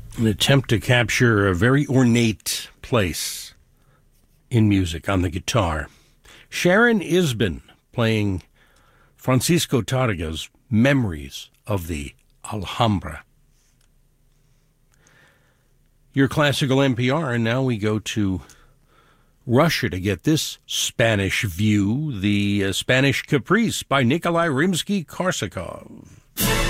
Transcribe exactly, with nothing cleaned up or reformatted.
An attempt to capture a very ornate place in music on the guitar. Sharon Isbin playing Francisco Targa's Memories of the Alhambra. Your classical N P R, and now we go to Russia to get this Spanish view, the uh, Spanish Caprice by Nikolai Rimsky-Korsakov.